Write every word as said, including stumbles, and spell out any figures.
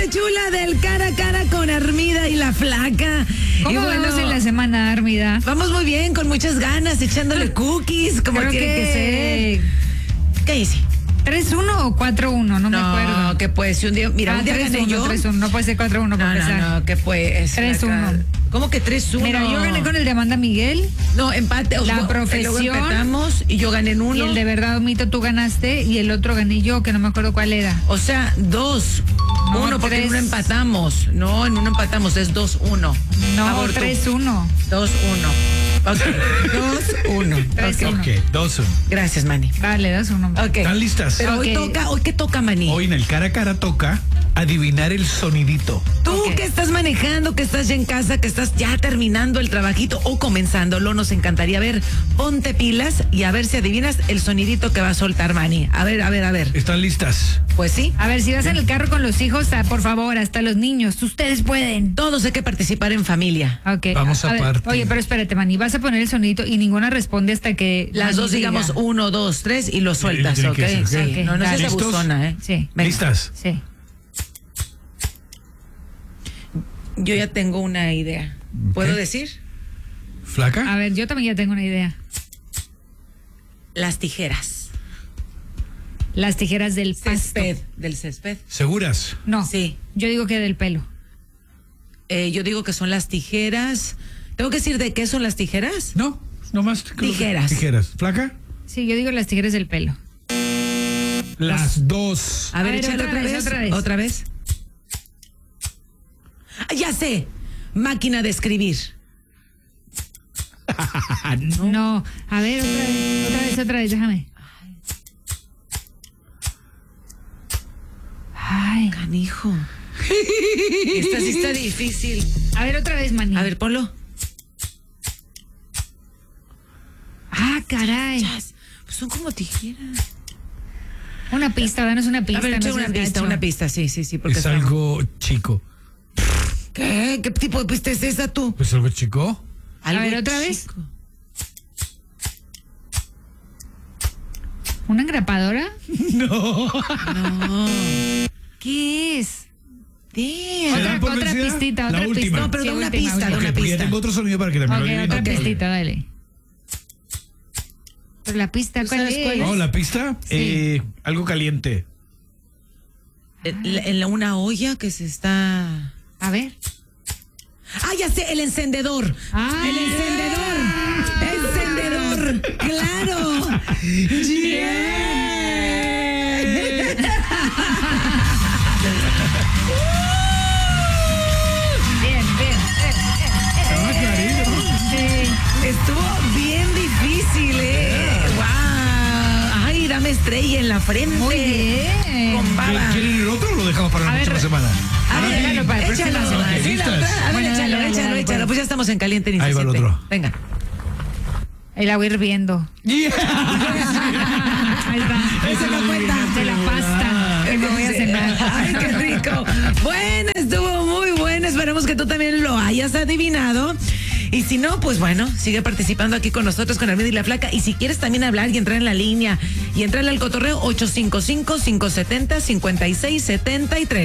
parte chula del cara a cara con Armida y la Flaca. ¿Cómo y bueno, vamos en la semana, Armida? Vamos muy bien, con muchas ganas, echándole cookies, como Creo tiene que, que ser. ¿Qué hice? ¿tres uno o cuatro uno? No, no me acuerdo. No, que pues, si un día, mira, ah, un día gané yo. tres uno, no puede ser cuatro uno para No, empezar. no, no, que pues. tres uno. ¿Cómo que tres uno? Mira, yo gané con el de Amanda Miguel. No, empate. La o, profesión. Luego empatamos y yo gané en uno. Y el de verdad, Mito, tú ganaste y el otro gané yo, que no me acuerdo cuál era. O sea, dos. No, uno, porque tres. en uno empatamos. No, en uno empatamos, es dos uno. No, tres uno. dos uno. Ok, dos uno. tres uno. Ok, dos uno. Gracias, Manny. Vale, dos uno. Ok. ¿Están listas? Pero Ok. hoy toca, ¿hoy qué toca, Manny? Hoy en el cara a cara toca adivinar el sonidito. Tú Ok. que estás manejando, que estás ya en casa, que estás ya terminando el trabajito o comenzándolo, nos encantaría ver. Ponte pilas y a ver si adivinas el sonidito que va a soltar Manny. A ver, a ver, a ver. ¿Están listas? Pues sí. A ver, si vas en el carro con los hijos, ah, por favor, hasta los niños, ustedes pueden. Todos hay que participar en familia. Ok. Vamos a ver, partir. Oye, pero espérate, Manny, vas a poner el sonidito y ninguna responde hasta que Las Manny dos digamos diga. uno, dos, tres y lo sueltas, tiene ¿ok? que ser, Sí. ok. No, no seas ¿Listos? abusona, ¿eh? Sí. Venga. ¿Listas? Sí. Yo ya tengo una idea. ¿Puedo Ok. decir? ¿Flaca? A ver, yo también ya tengo una idea. Las tijeras. Las tijeras del pasto. Césped. Del césped. ¿Seguras? No. Sí. Yo digo que del pelo. Eh, yo digo que son las tijeras. ¿Tengo que decir de qué son las tijeras? No, nomás. Tijeras. Tijeras. ¿Flaca? Sí, yo digo las tijeras del pelo. Las dos. A ver, A ver, échale otra otra vez, vez. otra vez. Otra vez. Ah, ya sé. Máquina de escribir. No. A ver, otra vez, otra vez, otra vez, déjame. Ay. Canijo. Esta sí está difícil. A ver, otra vez, Manny. A ver, ponlo. Ah, caray. Chas, pues son como tijeras. Una pista, danos una pista. A ver, no echa seas una pista, gacho. una pista, sí, sí, sí. Porque Es está- algo chico. ¿Qué? ¿Qué tipo de pista es esa tú? ¿Pues algo chico? Algo ver, ¿otra vez? chico. ¿Una engrapadora? No. No. ¿Qué es? Damn. ¿Se Otra, dan por otra vencida? pistita, La otra última. pista. No, pero Sí, da una última, pista, última. da una Ok, porque ya pista. tengo otro sonido para que también Ok, lo adivinen. otra Ok. pistita, dale. Pero la pista, ¿cuál sabes es? cuál No, la pista, eh, algo caliente. En la- en la- una olla que se está. A ver. Ah, ya sé, el encendedor. Ah, El encendedor. Encendedor. Claro. Bien, bien. Estaba clarito. Sí. Estuvo bien difícil, ¿eh? Wow. Ay, dame estrella en la frente. Muy bien. Con baba. ¿Quieren el otro o lo dejamos para A la ver, próxima semana? A ver, déjalo para la próxima échalo. semana. Ok, Sí, la listas. otra. A ver, Bueno, échalo, dale, échalo, dale, échalo. pues. Pues ya estamos en caliente ni Ahí se va el siente. otro. Venga. Ahí la voy hirviendo. Ahí está. Ese no cuenta. De la pasta. Que me voy a cenar. Ay, qué rico. Bueno, estuvo muy bueno. Esperemos que tú también lo hayas adivinado. Y si no, pues bueno, sigue participando aquí con nosotros, con Armida y la Flaca. Y si quieres también hablar y entrar en la línea y entrar al cotorreo ocho cinco cinco, cinco siete cero, cinco seis siete tres.